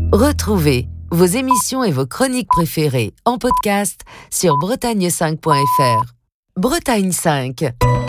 Retrouvez vos émissions et vos chroniques préférées en podcast sur bretagne5.fr. Bretagne 5.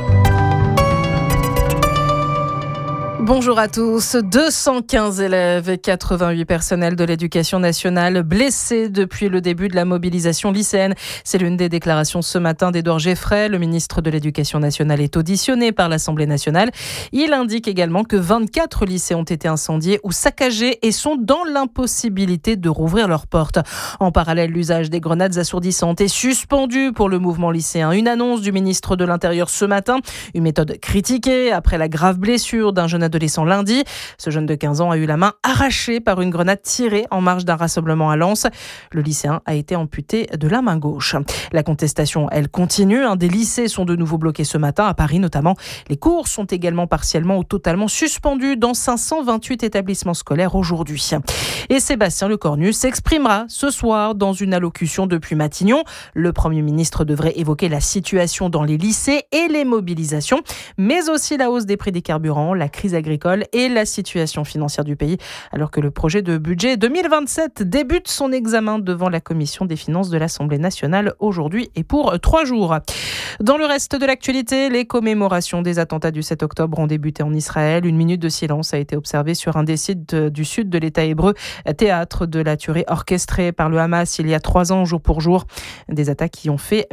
Bonjour à tous. 215 élèves et 88 personnels de l'éducation nationale blessés depuis le début de la mobilisation lycéenne. C'est l'une des déclarations ce matin d'Édouard Geffray. Le ministre de l'Éducation nationale est auditionné par l'Assemblée nationale. Il indique également que 24 lycées ont été incendiés ou saccagés et sont dans l'impossibilité de rouvrir leurs portes. En parallèle, l'usage des grenades assourdissantes est suspendu pour le mouvement lycéen. Une annonce du ministre de l'Intérieur ce matin, une méthode critiquée après la grave blessure d'un jeune adolescent lundi. Ce jeune de 15 ans a eu la main arrachée par une grenade tirée en marge d'un rassemblement à Lens. Le lycéen a été amputé de la main gauche. La contestation, elle continue. Des lycées sont de nouveau bloqués ce matin, à Paris notamment. Les cours sont également partiellement ou totalement suspendus dans 528 établissements scolaires aujourd'hui. Et Sébastien Lecornu s'exprimera ce soir dans une allocution depuis Matignon. Le Premier ministre devrait évoquer la situation dans les lycées et les mobilisations, mais aussi la hausse des prix des carburants, la crise agricole et la situation financière du pays, alors que le projet de budget 2027 débute son examen devant la Commission des finances de l'Assemblée nationale aujourd'hui et pour 3 jours. Dans le reste de l'actualité, les commémorations des attentats du 7 octobre ont débuté en Israël. Une minute de silence a été observée sur un des sites du sud de l'État hébreu, théâtre de la tuerie orchestrée par le Hamas il y a 3 ans, jour pour jour. Des attaques qui ont fait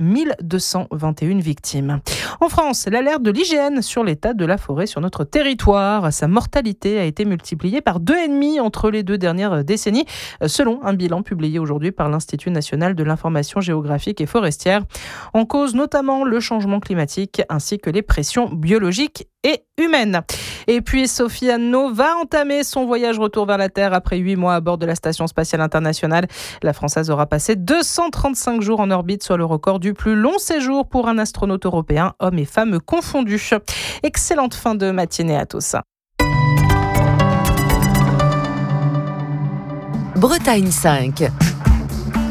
1221 victimes. En France, l'alerte de l'IGN sur l'état de la forêt sur notre territoire. Sa mortalité a été multipliée par 2,5 entre les 2 dernières décennies, selon un bilan publié aujourd'hui par l'Institut national de l'information géographique et forestière. En cause notamment le changement climatique ainsi que les pressions biologiques et humaines. Et puis Sophie Anneau va entamer son voyage retour vers la Terre après 8 mois à bord de la Station spatiale internationale. La Française aura passé 235 jours en orbite, soit le record du plus long séjour pour un astronaute européen, hommes et femmes confondus. Excellente fin de matinée à tous. Bretagne 5.